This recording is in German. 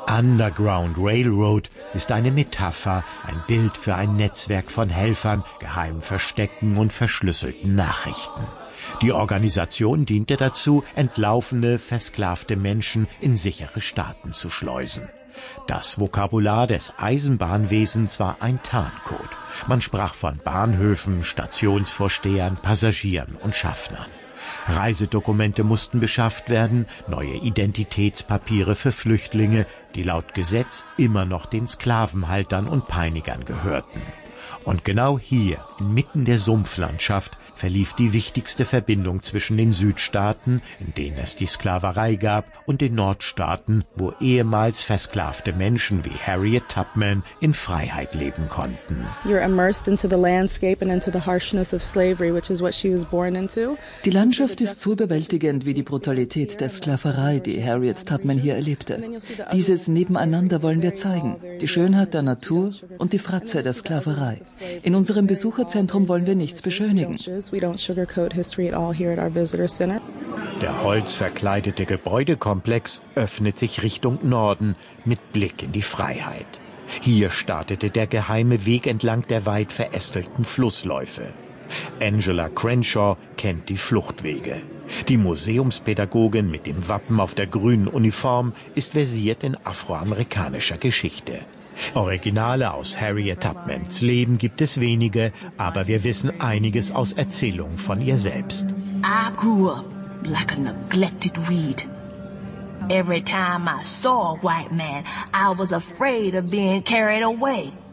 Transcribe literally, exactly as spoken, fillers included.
Underground Railroad ist eine Metapher, ein Bild für ein Netzwerk von Helfern, geheimen Verstecken und verschlüsselten Nachrichten. Die Organisation diente dazu, entlaufene, versklavte Menschen in sichere Staaten zu schleusen. Das Vokabular des Eisenbahnwesens war ein Tarncode. Man sprach von Bahnhöfen, Stationsvorstehern, Passagieren und Schaffnern. Reisedokumente mussten beschafft werden, neue Identitätspapiere für Flüchtlinge, die laut Gesetz immer noch den Sklavenhaltern und Peinigern gehörten. Und genau hier, inmitten der Sumpflandschaft, verlief die wichtigste Verbindung zwischen den Südstaaten, in denen es die Sklaverei gab, und den Nordstaaten, wo ehemals versklavte Menschen wie Harriet Tubman in Freiheit leben konnten. Die Landschaft ist so überwältigend wie die Brutalität der Sklaverei, die Harriet Tubman hier erlebte. Dieses Nebeneinander wollen wir zeigen, die Schönheit der Natur und die Fratze der Sklaverei. In unserem Besucherzentrum wollen wir nichts beschönigen. Der holzverkleidete Gebäudekomplex öffnet sich Richtung Norden mit Blick in die Freiheit. Hier startete der geheime Weg entlang der weit verästelten Flussläufe. Angela Crenshaw kennt die Fluchtwege. Die Museumspädagogin mit dem Wappen auf der grünen Uniform ist versiert in afroamerikanischer Geschichte. Originale aus Harriet Tubmans Leben gibt es wenige, aber wir wissen einiges aus Erzählungen von ihr selbst. I grew up like a neglected weed. Every time I saw a white man, I was afraid of being carried away.